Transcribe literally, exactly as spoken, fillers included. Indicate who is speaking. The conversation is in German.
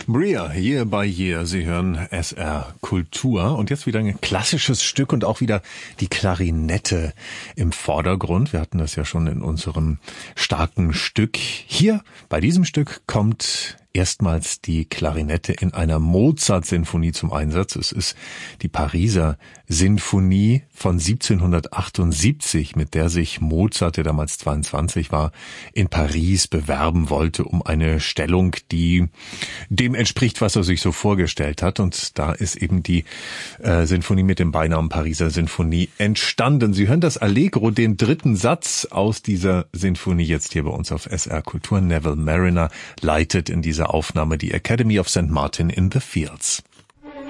Speaker 1: Bria, Year by Year. Sie hören S R Kultur und jetzt wieder ein klassisches Stück und auch wieder die Klarinette im Vordergrund. Wir hatten das ja schon in unserem starken Stück. Hier bei diesem Stück kommt erstmals die Klarinette in einer Mozart-Sinfonie zum Einsatz. Es ist die Pariser Sinfonie von siebzehnhundertachtundsiebzig, mit der sich Mozart, der damals zweiundzwanzig war, in Paris bewerben wollte um eine Stellung, die dem entspricht, was er sich so vorgestellt hat. Und da ist eben die äh, Sinfonie mit dem Beinamen Pariser Sinfonie entstanden. Sie hören das Allegro, den dritten Satz aus dieser Sinfonie, jetzt hier bei uns auf S R Kultur. Neville Marriner leitet in dieser Aufnahme die Academy of Saint Martin in the Fields.